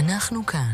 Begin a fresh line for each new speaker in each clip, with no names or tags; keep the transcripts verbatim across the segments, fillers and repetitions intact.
אנחנו כאן.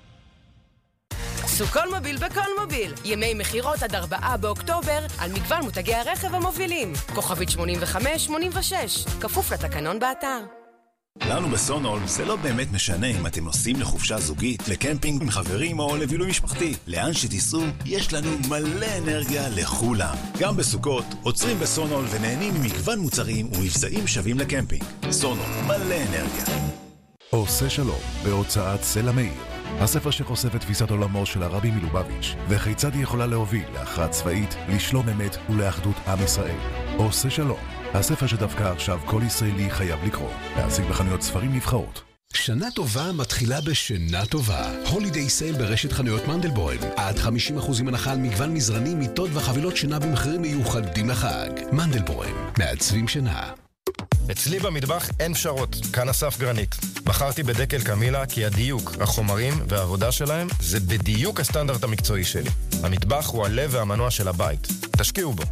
סוכול מוביל בכל מוביל. ימי מחירות עד ארבעה באוקטובר על מגוון מותגי הרכב המובילים. כוכבית שמונים וחמש שמונים ושש. כפוף לתקנון באתר.
לנו בסונול זה לא באמת משנה אם אתם נוסעים לחופשה זוגית, לקמפינג עם חברים או לבילוי משפחתי. לאן שתיסעו, יש לנו מלא אנרגיה לכולם. גם בסוכות, עוצרים בסונול ונהנים ממגוון מוצרים ומבצעים שווים לקמפינג. סונול, מלא אנרגיה.
עושה שלום, בהוצאת סלע מאיר. הספר שחושף את תפיסת עולמו של הרבי מלובביץ' וכיצד היא יכולה להוביל להכרעה צבאית, לשלום אמת ולאחדות עם ישראל. עושה שלום, הספר שדווקא עכשיו כל ישראלי חייב לקרוא. להשיג בחנויות ספרים נבחרות.
שנה טובה מתחילה בשינה טובה. הולידיי סייל ברשת חנויות מנדלבוים. עד חמישים אחוז הנחה על מגוון מזרני, מיטות וחבילות שינה במחירים מיוחדים לחג. מנדלבוים, מעצבים שינה.
אצלי במטבח אין פשרות, כאן אסף גרנית. בחרתי בדקל קמילה כי הדיוק, החומרים והעבודה שלהם זה בדיוק הסטנדרט המקצועי שלי. המטבח הוא הלב והמנוע של הבית. תשקיעו בו.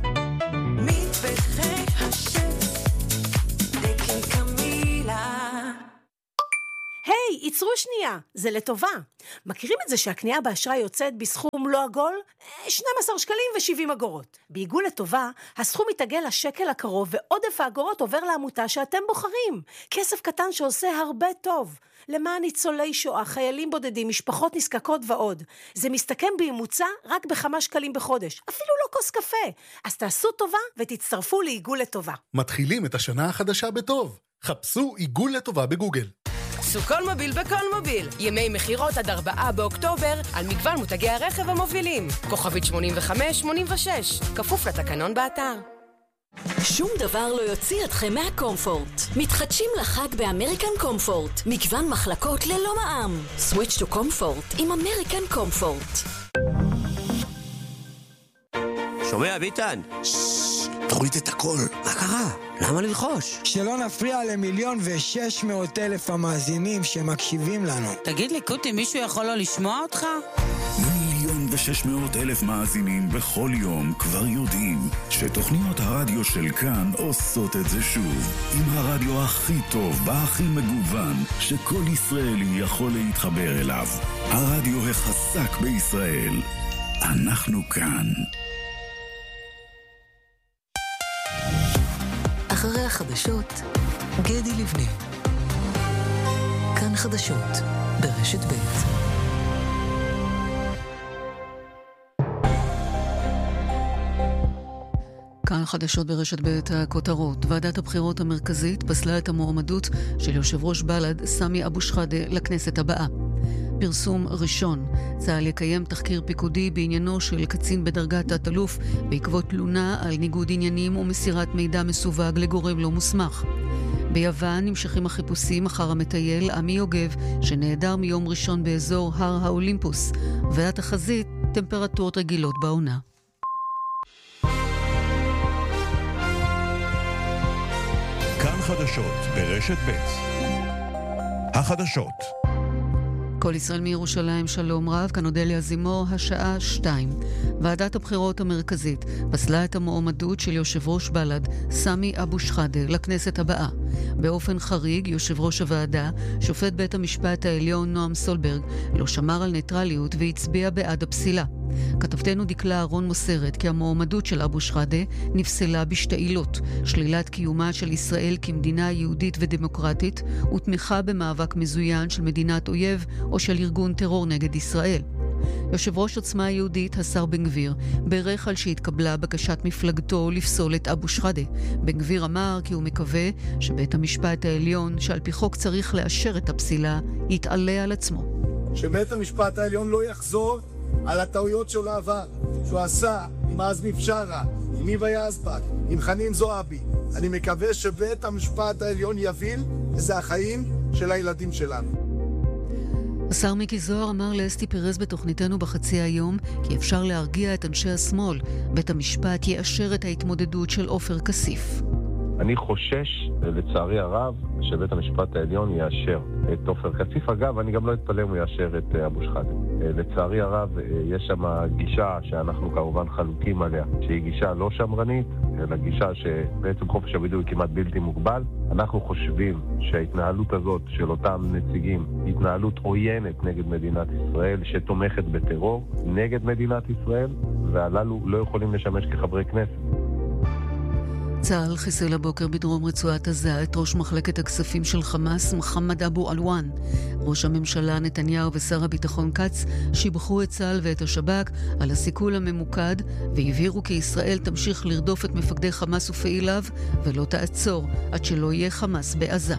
מטבחי השף, דקל קמילה.
היי, ייצרו שנייה, זה לטובה. מכירים את זה שהקנייה באשראי יוצאת בסכום לא עגול? שנים עשר שקלים ו-שבעים אגורות. בעיגול לטובה, הסכום מתעגל לשקל הקרוב ועודף האגורות עובר לעמותה שאתם בוחרים. כסף קטן שעושה הרבה טוב. למען ניצולי שואה, חיילים בודדים, משפחות נזקקות ועוד. זה מסתכם בממוצע רק בכמה שקלים בחודש. אפילו לא כוס קפה. אז תעשו טובה ותצטרפו לעיגול לטובה.
מתחילים את השנה החדשה בטוב. חפשו עיגול לטובה בגוגל.
סוכול מוביל בכל מוביל. ימי מחירות עד ארבעה באוקטובר על מגוון מותגי הרכב המובילים. כוכבית שמונים וחמש שמונים ושש. כפוף לתקנון באתר.
שום דבר לא יוציא אתכם מהקומפורט. מתחדשים לחג באמריקן קומפורט. מגוון מחלקות ללא מע"מ. סוויץ' טו קומפורט עם אמריקן קומפורט.
שומע ביטן? תוריד את הכל. מה קרה? למה ללחוש?
שלא נפריע למיליון ושש מאות אלף המאזינים שמקשיבים לנו.
תגיד לי, קוטי, מישהו יכול לא לשמוע אותך?
מיליון ושש מאות אלף מאזינים בכל יום כבר יודעים שתוכניות הרדיו של כאן עושות את זה שוב. עם הרדיו הכי טוב והכי מגוון שכל ישראלי יכול להתחבר אליו. הרדיו החזק בישראל. אנחנו כאן.
אחרי החדשות, גדי לבנה. כאן חדשות, ברשת ב'. כאן חדשות ברשת ב' הכותרות. ועדת הבחירות המרכזית פסלה את המועמדות של יושב ראש בל"ד סמי אבו שחאדה לכנסת הבאה. פרסום ראשון, צה"ל יקיים תחקיר פיקודי בעניינו של קצין בדרגת תת-אלוף בעקבות תלונה על ניגוד עניינים ומסירת מידע מסווג לגורם לא מוסמך. ביוון נמשכים החיפושים אחר המטייל עמי יוגב שנעדר מיום ראשון באזור הר האולימפוס, והתחזית טמפרטורות רגילות בעונה.
כאן חדשות ברשת ב'. החדשות.
כל ישראל מירושלים, שלום רב, כאן אודליה זימור, השעה שתיים. ועדת הבחירות המרכזית פסלה את המועמדות של יושב ראש בל"ד סמי אבו שחאדה לכנסת הבאה. באופן חריג, יושב ראש הוועדה, שופט בית המשפט העליון נועם סולברג, לא שמר על ניטרליות והצביע בעד הפסילה. כתבתנו דקלה אהרון מוסרת כי המועמדות של אבו שחאדה נפסלה בשתי עילות: שלילת קיומה של ישראל כמדינה יהודית ודמוקרטית ותמיכה במאבק מזוין של מדינת אויב או של ארגון טרור נגד ישראל. יושב ראש עוצמה היהודית, השר בן גביר, ברך על שהתקבלה בקשת מפלגתו לפסול את אבו שחאדה. בן גביר אמר כי הוא מקווה שבית המשפט העליון, שעל פי חוק צריך לאשר את הפסילה, יתעלה על עצמו.
שבית המשפט העליון לא יחזור על הטעויות שלו עבר, שהוא עשה עם עזמי בשארה, עם היבה יזבק, עם חנין זועבי. אני מקווה שבית המשפט העליון יבין איזה החיים של הילדים שלנו.
השר מיקי זוהר אמר לאסתי פרז בתוכניתנו בחצי היום כי אפשר להרגיע את אנשי השמאל. בית המשפט יאשר את ההתמודדות של עופר כסיף.
אני חושש, לצערי הרב, שבית המשפט העליון יאשר את עופר כסיף. אגב, אני גם לא אתפלא אם הוא יאשר את אבו שחאדה. לצערי הרב, יש שם גישה שאנחנו כמובן חלוקים עליה, שהיא גישה לא שמרנית, אלא גישה שבעצם חופש הביטוי הוא כמעט בלתי מוגבל. אנחנו חושבים שההתנהלות הזאת של אותם נציגים היא התנהלות עוינת נגד מדינת ישראל, שתומכת בטרור נגד מדינת ישראל, והללו לא יכולים לשמש כחברי כנסת.
צה"ל חיסל הבוקר בדרום רצועת עזה את ראש מחלקת הכספים של חמאס, מחמד אבו אלואן. ראש הממשלה נתניהו ושר הביטחון כץ שיבחו את צה"ל ואת השב"כ על הסיכול הממוקד, והבהירו כי ישראל תמשיך לרדוף את מפקדי חמאס ופעיליו ולא תעצור עד שלא יהיה חמאס בעזה.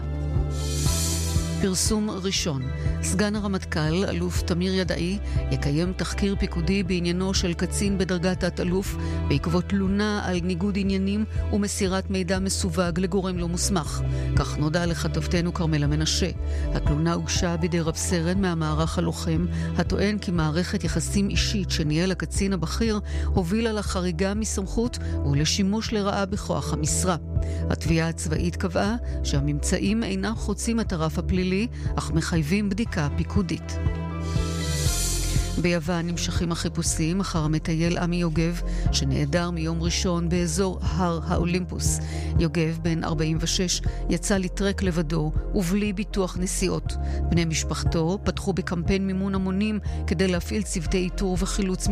פרסום ראשון. סגן הרמטכ"ל, אלוף תמיר ידעי, יקיים תחקיר פיקודי בעניינו של קצין בדרגת תת-אלוף בעקבות תלונה על ניגוד עניינים ומסירת מידע מסווג לגורם לא מוסמך. כך נודע לכתבתנו כרמלה מנשה. התלונה הוגשה בידי רב סרן מהמערך הלוחם, הטוען כי מערכת יחסים אישית שניהל הקצין הבכיר הובילה לחריגה מסמכות ולשימוש לרעה בכוח המשרה. התביעה הצבאית קבעה שהממצאים אינם חוצים את הרף הפלילי, אך מחייבים בדיקה פיקודית. ביוון נמשכים החיפושים אחר המטייל עמי יוגב, שנעדר מיום ראשון באזור הר האולימפוס. יוגב, בן ארבעים ושש, יצא לטרק לבדו ובלי ביטוח נסיעות. בני משפחתו פתחו בקמפיין מימון המונים כדי להפעיל צוותי איתור וחילוץ